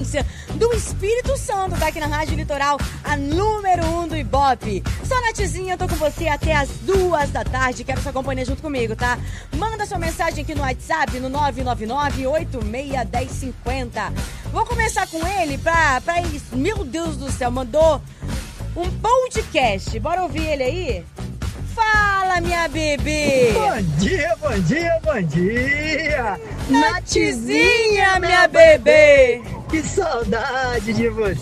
audiência do Espírito Santo, tá aqui na Rádio Litoral, a número 1 do Ibope. Sou a Natizinha, eu tô com você até as 2 da tarde, quero sua companhia junto comigo, tá? Manda sua mensagem aqui no WhatsApp, no 999-861050. Vou começar com ele pra ele, meu Deus do céu, mandou um podcast. Bora ouvir ele aí? Fala, minha bebê! Bom dia, bom dia, bom dia! Natizinha, minha bebê! Que saudade de você!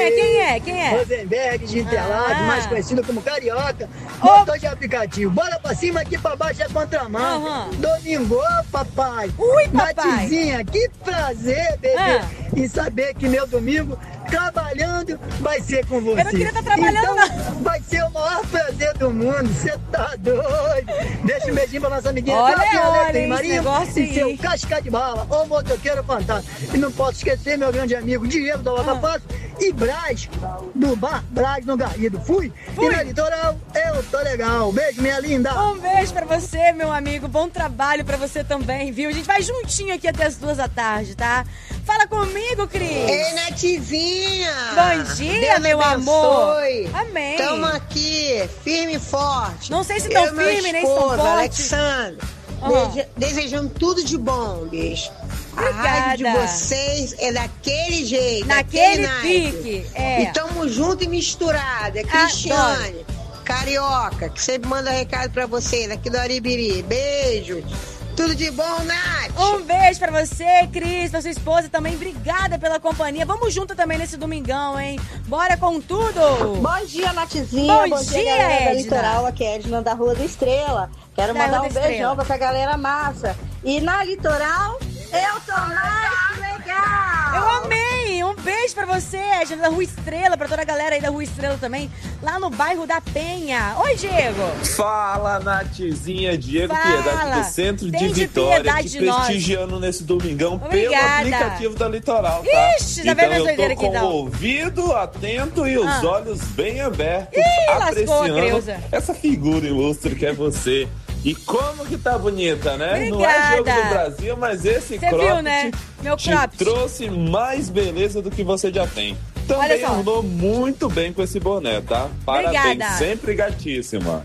Quem é? Rosenberg de Interlagos, mais conhecido como Carioca, Ô. motor de aplicativo. Bora pra cima, aqui pra baixo é contramão. Domingo, papai! Ui, papai! Natizinha, que prazer, bebê! E saber que meu domingo, trabalhando, vai ser com você. Eu não queria estar trabalhando, então, não. Vai ser o maior prazer do mundo, você tá doido! Deixa um beijinho pra nossa amiguinha Olha, Gabriela esse Maria negócio e seu aí. casca de bala, ô motoqueiro fantástico. E não posso esquecer meu grande amigo Diego da Lava Fácil e Braz, do Bar Braz no Garrido. Fui. E na Litoral, eu tô legal. Beijo, minha linda. Um beijo pra você, meu amigo. Bom trabalho pra você também, viu? A gente vai juntinho aqui até as 2 da tarde, tá? Fala comigo, Cris. Ei, Natizinha. Bom dia, Deus meu abençoe. amor. Amém. Tamo aqui, firme e forte. Não sei se tão Eu e meu firme, nem se tão esposo, forte. Alexandre, desejando tudo de bom, bicho. A rádio de Obrigada. vocês é daquele jeito, Naquele daquele pique, naipe. é. E tamo junto e misturado. É Cristiane, Carioca, que sempre manda recado pra vocês, aqui do Aribiri. Beijo. Tudo de bom, Nath? Um beijo pra você, Cris, pra sua esposa também. Obrigada pela companhia. Vamos junto também nesse domingão, hein? Bora com tudo! Bom dia, Natizinha. Bom dia, dia, galera da Edna. Litoral. Aqui é Edna da Rua da Estrela. Quero Da mandar Rua um da beijão Estrela. pra essa galera massa. E na Litoral, eu tô mais legal. Eu amei! Um beijo pra você, Edna, da Rua Estrela, pra toda a galera aí da Rua Estrela também, lá no bairro da Penha. Oi, Diego! Fala, Natizinha, Diego Fala. Piedade do Centro Tem de de Vitória, piedade te de nós. prestigiando nesse domingão Obrigada. pelo aplicativo da Litoral, tá? Ixi, já então veio minha eu doideira tô aqui, com então. o ouvido atento e os olhos bem abertos, Ih, lascou, apreciando Creuza. essa figura ilustre que é você. E como que tá bonita, né? Não é jogo Obrigada. do Brasil, mas esse Você cropped viu, né? Meu te cropped. trouxe mais beleza do que você já tem. Também só. andou muito bem com esse boné, tá? Parabéns, Obrigada. sempre gatíssima.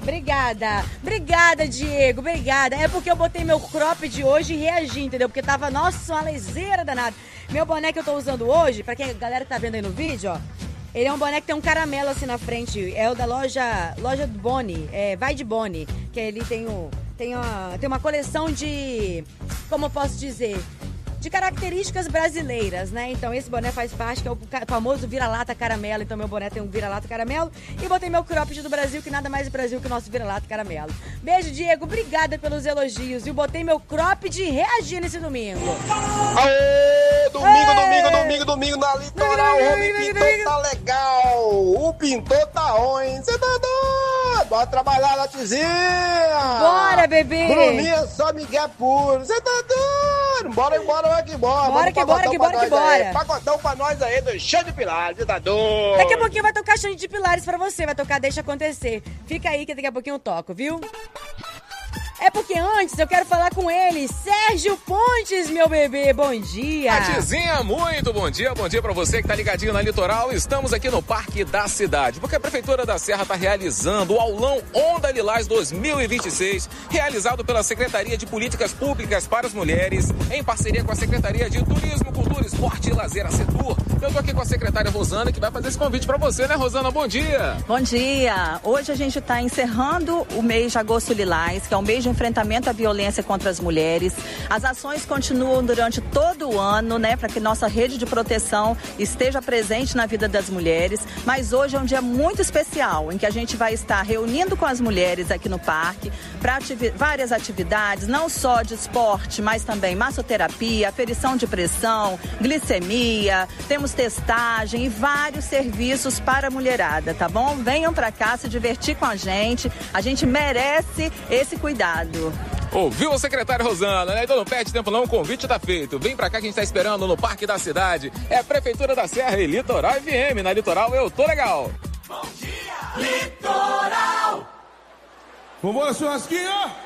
Obrigada, Diego, obrigada. É porque eu botei meu crop de hoje e reagi, entendeu? Porque tava, nossa, uma leseira danada. Meu boné que eu tô usando hoje, pra quem a galera que tá vendo aí no vídeo, ó, ele é um boné que tem um caramelo assim na frente. É o da loja do Boni, Vai de Boni, que ele tem uma coleção de, como eu posso dizer, de características brasileiras, né? Então esse boné faz parte, que é o famoso vira-lata caramelo. Então meu boné tem um vira-lata caramelo. E botei meu cropped do Brasil, que nada mais é Brasil que o nosso vira-lata caramelo. Beijo, Diego. Obrigada pelos elogios. E botei meu cropped e reagi nesse domingo. Aê! Domingo na Litoral. O pintor tá legal. O pintor tá ruim. Você tá doido? Bora trabalhar, Natizinha. Bora, bebê. Bruninha, só Miguel puro. Você tá doido? Bora que bora. Bora que bora. Pagodão pra nós aí do Chão de Pilares. Você tá doido? Daqui a pouquinho vai tocar Chão de Pilares pra você. Vai tocar Deixa Acontecer. Fica aí que daqui a pouquinho eu toco, viu? É porque antes eu quero falar com ele, Sérgio Pontes, meu bebê, bom dia. Natizinha, muito bom dia pra você que tá ligadinho na Litoral. Estamos aqui no Parque da Cidade, porque a Prefeitura da Serra tá realizando o Aulão Onda Lilás 2026, realizado pela Secretaria de Políticas Públicas para as Mulheres, em parceria com a Secretaria de Turismo, Cultura, Esporte e Lazer, a Setur. Eu tô aqui com a secretária Rosana, que vai fazer esse convite pra você, né, Rosana? Bom dia. Bom dia. Hoje a gente está encerrando o mês de Agosto Lilás, que é o mês de enfrentamento à violência contra as mulheres. As ações continuam durante todo o ano, né, para que nossa rede de proteção esteja presente na vida das mulheres. Mas hoje é um dia muito especial, em que a gente vai estar reunindo com as mulheres aqui no parque para várias atividades, não só de esporte, mas também massoterapia, aferição de pressão, glicemia, temos testagem e vários serviços para a mulherada, tá bom? Venham para cá se divertir com a gente merece esse cuidado. Ouviu a secretária Rosana, né? Então não perde tempo não, o convite tá feito. Vem pra cá que a gente tá esperando no Parque da Cidade. É a Prefeitura da Serra e Litoral FM. Na Litoral eu tô legal. Bom dia, Litoral! Vambora, churrasquinho!